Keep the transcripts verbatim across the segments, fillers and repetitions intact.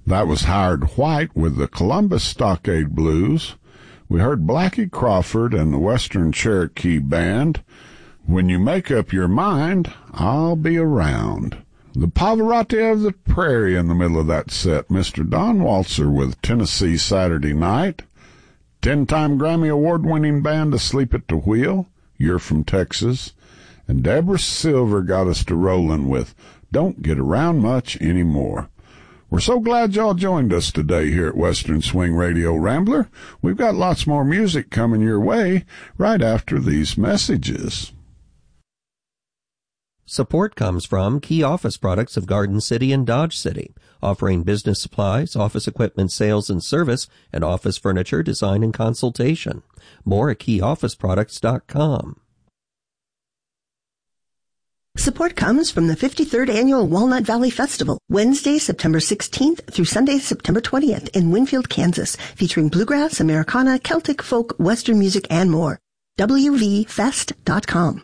That was Howard White with the Columbus Stockade Blues. We heard Blackie Crawford and the Western Cherokee Band. When You Make Up Your Mind, I'll Be Around. The Pavarotti of the Prairie in the middle of that set, Mister Don Waltzer with Tennessee Saturday Night. Ten-time Grammy Award-winning band Asleep at the Wheel, You're from Texas. And Deborah Silver got us to rolling with Don't Get Around Much Anymore. We're so glad y'all joined us today here at Western Swing Radio Rambler. We've got lots more music coming your way right after these messages. Support comes from Key Office Products of Garden City and Dodge City, offering business supplies, office equipment sales and service, and office furniture design and consultation. More at key office products dot com. Support comes from the fifty-third Annual Walnut Valley Festival, Wednesday, September sixteenth through Sunday, September twentieth in Winfield, Kansas, featuring bluegrass, Americana, Celtic folk, Western music, and more. w v fest dot com.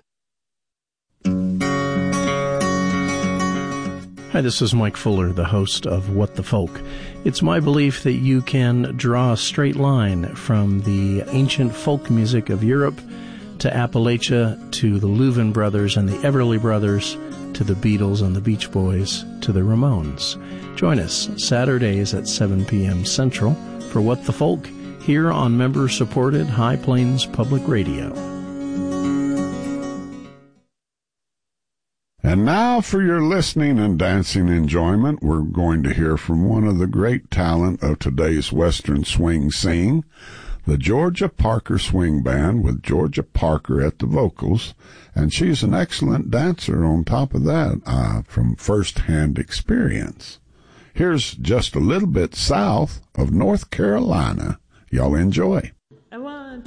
Hi, this is Mike Fuller, the host of What the Folk. It's my belief that you can draw a straight line from the ancient folk music of Europe to Appalachia, to the Louvin Brothers and the Everly Brothers, to the Beatles and the Beach Boys, to the Ramones. Join us Saturdays at seven p.m. Central for What the Folk here on member-supported High Plains Public Radio. And now for your listening and dancing enjoyment, we're going to hear from one of the great talent of today's Western swing scene, the Georgia Parker Swing Band with Georgia Parker at the vocals, and she's an excellent dancer on top of that, uh, from first-hand experience. Here's just a little bit south of North Carolina. Y'all enjoy.